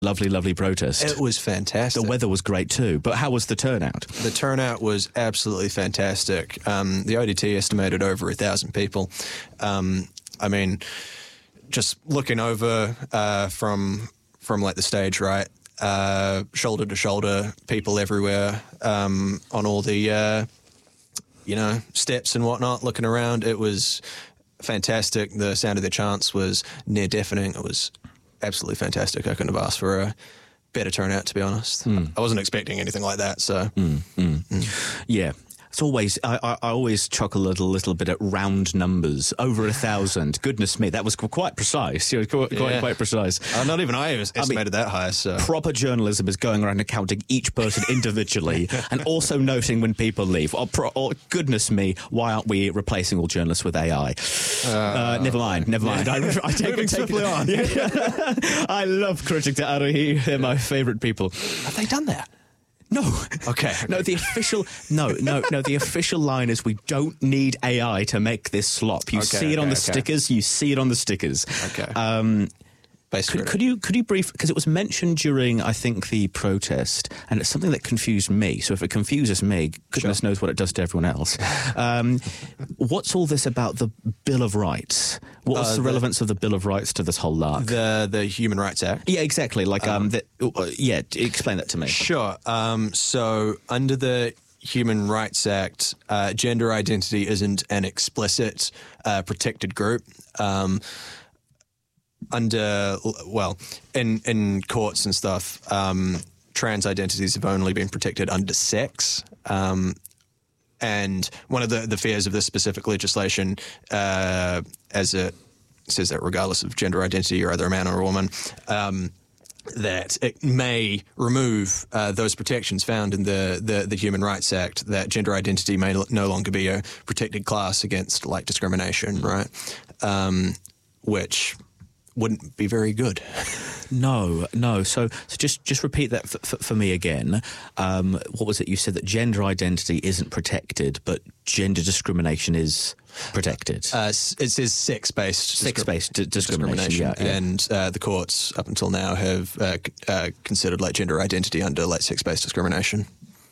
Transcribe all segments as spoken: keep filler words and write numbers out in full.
Lovely, lovely protest. It was fantastic. The weather was great too, but how was the turnout? The turnout was absolutely fantastic. Um, the O D T estimated over a thousand people. Um, I mean, just looking over uh, from from like the stage, right, uh, shoulder to shoulder, people everywhere um, on all the uh, you know steps and whatnot, looking around. It was fantastic. The sound of their chants was near deafening. It was absolutely fantastic. I couldn't have asked for a better turnout, to be honest. Mm. I wasn't expecting anything like that, so... Mm, mm. Mm. Yeah. It's always, I, I, I always chuckle a little, little bit at round numbers. Over a thousand. Goodness me, that was quite precise. You know, quite, quite, yeah. quite precise. Uh, not even I was estimated I mean, that high, so... Proper journalism is going around and counting each person individually and also noting when people leave. Or, pro, or goodness me, why aren't we replacing all journalists with A I? Uh, uh, never mind, never mind. I, I take, Moving take swiftly on. I love Critic to Aruhi. They're my favourite people. Have they done that? No. Okay, okay. No, the official no, no, no, the official line is we don't need A I to make this slop. You okay, see it okay, on the okay. stickers, you see it on the stickers. Okay. Um Could, could you could you brief, because it was mentioned during, I think, the protest, and it's something that confused me. So if it confuses me, goodness sure. knows what it does to everyone else. Um, what's all this about the Bill of Rights? What's uh, the, the relevance of the Bill of Rights to this whole lark? The the Human Rights Act. Yeah, exactly. Like, um, um the, uh, yeah, explain that to me. Sure. Um, so under the Human Rights Act, uh, gender identity isn't an explicit uh, protected group. Um, Under, well, in, in courts and stuff, um, trans identities have only been protected under sex. Um, and one of the, the fears of this specific legislation, uh, as it says that regardless of gender identity, you're either a man or a woman, um, that it may remove uh, those protections found in the, the, the Human Rights Act, that gender identity may no longer be a protected class against, like, discrimination, right? Um, which... wouldn't be very good. No, no. So, so just just repeat that for, for, for me again. Um, what was it you said? That gender identity isn't protected, but gender discrimination is protected. Uh, it says sex-based sex-based discri- discrimination, discrimination, yeah, yeah. and uh, the courts up until now have uh, uh, considered like gender identity under like sex-based discrimination.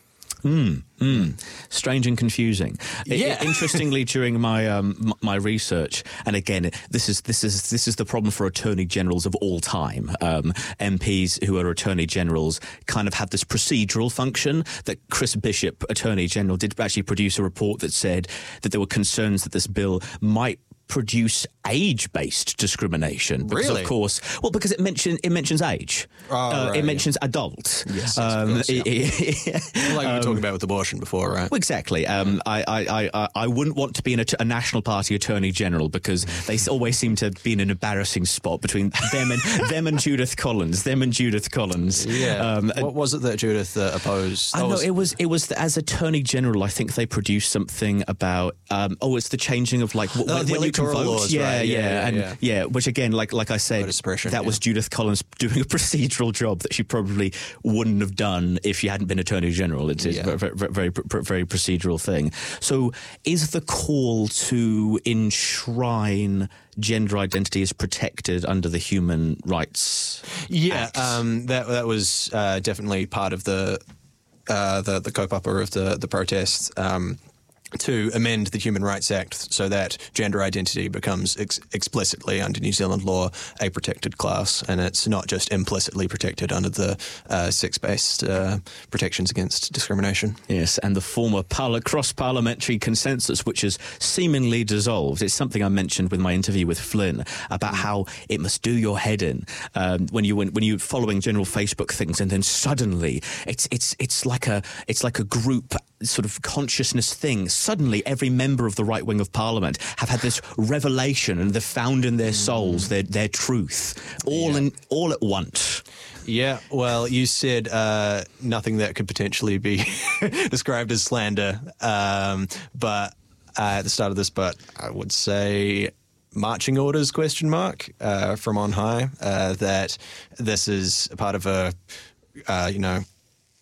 Mm, mm. Strange and confusing. Yeah. I, interestingly, during my um, my research, and again, this is this is this is the problem for attorney generals of all time. Um, M Ps who are attorney generals kind of have this procedural function. That Chris Bishop, attorney general, did actually produce a report that said that there were concerns that this bill might produce age-based discrimination. Because really? Of course, well, because it mentions it mentions age. Oh, uh, right, it mentions yeah. adult. Yes, yes um, of course, yeah. it, it, like we were um, talking about with abortion before, right? Well, exactly. Um, I, I, I, I wouldn't want to be in a, a National Party Attorney General because they always seem to be in an embarrassing spot between them and them and Judith Collins. Them and Judith Collins. Yeah. Um, what was it that Judith uh, opposed? I That know was- it was it was as Attorney General. I think they produced something about um, oh, it's the changing of like w- Oh, when, the when you can electoral vote. laws, yeah, right. yeah, Yeah, and yeah. yeah, which again, like like I said, Voter suppression, that yeah. was Judith Collins doing a procedural job that she probably wouldn't have done if she hadn't been Attorney General. It's, it's Yeah. a very, very, very, very procedural thing. So, is the call to enshrine gender identity as protected under the Human Rights Yeah, Act? um, that that was uh, definitely part of the uh, the the kaupapa of the the protests. Um, to amend the Human Rights Act so that gender identity becomes ex- explicitly under New Zealand law a protected class, and it's not just implicitly protected under the uh, sex-based uh, protections against discrimination. Yes, and the former parla- cross-parliamentary consensus, which has seemingly dissolved. It's something I mentioned with my interview with Flynn about how it must do your head in um, when you when, when you're following general Facebook things, and then suddenly it's it's it's like a it's like a group sort of consciousness thing. Suddenly, every member of the right wing of Parliament have had this revelation, and they've found in their souls their their truth, all Yeah. in all at once. Yeah, well, you said uh, nothing that could potentially be described as slander, um, but uh, at the start of this, but I would say marching orders, question mark, uh, from on high, uh, that this is a part of a, uh, you know,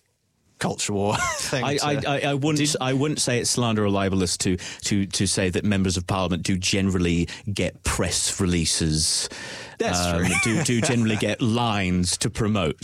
culture war thing. I, I, I, I wouldn't. Did, I wouldn't say it's slander or libelous to to to say that members of Parliament do generally get press releases. That's um, true. do do generally get lines to promote.